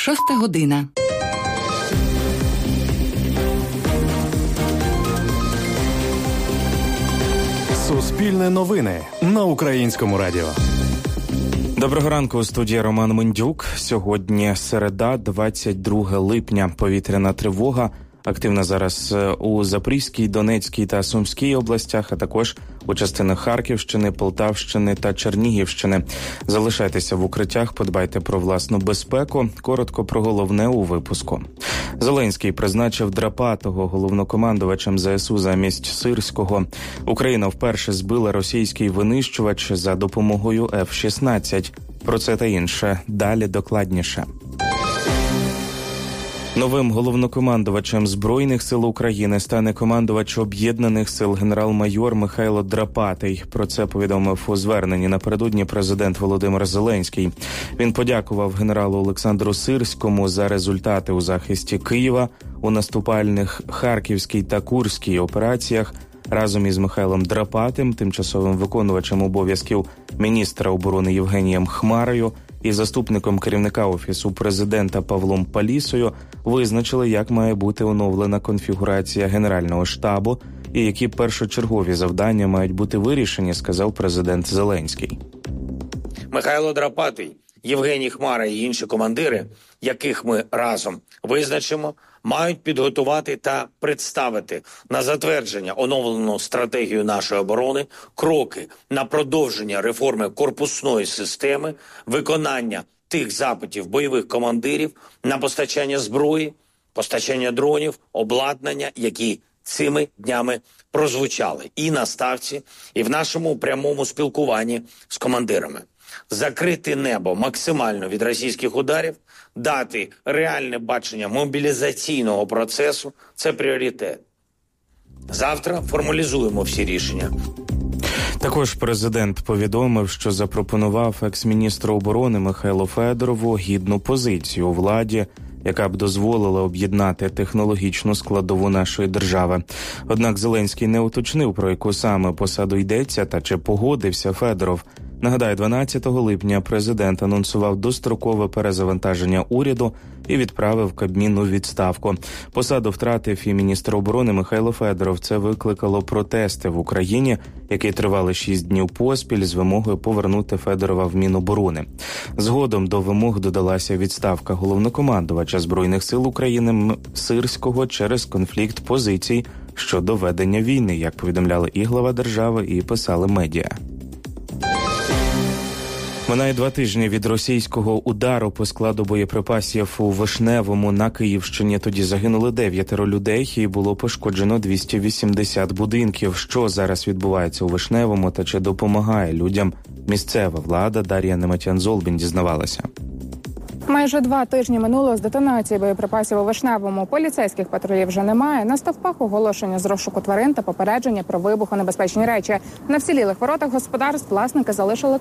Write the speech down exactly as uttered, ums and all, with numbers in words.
Шоста година. Суспільне новини на Українському радіо. Доброго ранку, у студії Роман Мендюк. Сьогодні середа, двадцять друге липня. Повітряна тривога. Активна зараз у Запорізькій, Донецькій та Сумській областях, а також у частинах Харківщини, Полтавщини та Чернігівщини. Залишайтеся в укриттях, подбайте про власну безпеку. Коротко про головне у випуску. Зеленський призначив Драпатого головнокомандувачем зе ес у замість Сирського. Україна вперше збила російський винищувач за допомогою еф шістнадцять. Про це та інше далі докладніше. Новим головнокомандувачем Збройних сил України стане командувач Об'єднаних сил генерал-майор Михайло Драпатий. Про це повідомив у зверненні напередодні президент Володимир Зеленський. Він подякував генералу Олександру Сирському за результати у захисті Києва у наступальних Харківській та Курській операціях. Разом із Михайлом Драпатим, тимчасовим виконувачем обов'язків міністра оборони Євгенієм Хмарою і заступником керівника Офісу президента Павлом Палісою визначили, як має бути оновлена конфігурація Генерального штабу і які першочергові завдання мають бути вирішені, сказав президент Зеленський. Михайло Драпатий, Євгеній Хмара і інші командири, яких ми разом визначимо, мають підготувати та представити на затвердження оновлену стратегію нашої оборони, кроки на продовження реформи корпусної системи, виконання тих запитів бойових командирів на постачання зброї, постачання дронів, обладнання, які цими днями прозвучали і на ставці, і в нашому прямому спілкуванні з командирами. Закрити небо максимально від російських ударів, дати реальне бачення мобілізаційного процесу – це пріоритет. Завтра формалізуємо всі рішення. Також президент повідомив, що запропонував екс-міністру оборони Михайлу Федорову гідну позицію у владі, яка б дозволила об'єднати технологічну складову нашої держави. Однак Зеленський не уточнив, про яку саме посаду йдеться та чи погодився Федоров. Нагадаю, дванадцятого липня президент анонсував дострокове перезавантаження уряду і відправив Кабмін у відставку. Посаду втратив і міністр оборони Михайло Федоров. Це викликало протести в Україні, які тривали шість днів поспіль з вимогою повернути Федорова в Міноборони. Згодом до вимог додалася відставка головнокомандувача Збройних сил України Сирського через конфлікт позицій щодо ведення війни, як повідомляли і глава держави, і писали медіа. Минає два тижні від російського удару по складу боєприпасів у Вишневому на Київщині. Тоді загинули дев'ятеро людей і було пошкоджено двісті вісімдесят будинків. Що зараз відбувається у Вишневому та чи допомагає людям місцева влада, Дар'я Нематян-Золбін дізнавалася. Майже два тижні минуло з детонації боєприпасів у Вишневому. Поліцейських патрулів вже немає. На стовпах оголошення з розшуку тварин та попередження про вибухонебезпечні речі. На вцілілих воротах господарств власники залишили